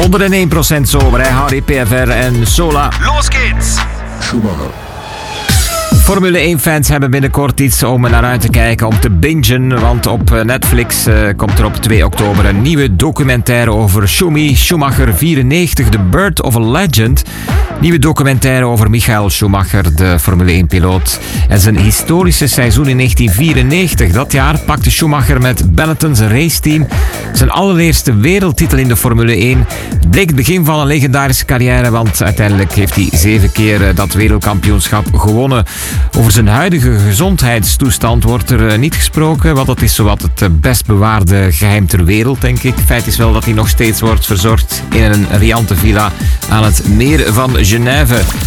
101% zomer, hè? Harry, PFR en Sola. Los geht's! Schumacher. Formule 1-fans hebben binnenkort iets om naar uit te kijken, om te bingen. Want op Netflix komt er op 2 oktober een nieuwe documentaire over Schumacher 94, The Birth of a Legend. Nieuwe documentaire over Michael Schumacher, de Formule 1-piloot. En zijn historische seizoen in 1994. Dat jaar pakte Schumacher met Benetton, zijn raceteam, zijn allereerste wereldtitel in de Formule 1. Het bleek het begin van een legendarische carrière, want uiteindelijk heeft hij 7 keer dat wereldkampioenschap gewonnen. Over zijn huidige gezondheidstoestand wordt er niet gesproken, want dat is zowat het best bewaarde geheim ter wereld, denk ik. Feit is wel dat hij nog steeds wordt verzorgd in een riante villa aan het meer van Genève.